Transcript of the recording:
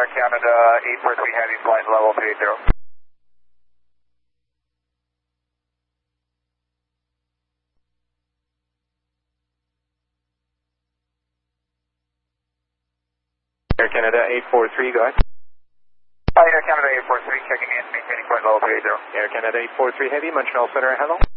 Canada 843 Heavy, flight level 30. Air Canada 843, go ahead. Air Canada 843, checking in, maintaining flight level 30. Air Canada 843 Heavy, Montreal Center, hello.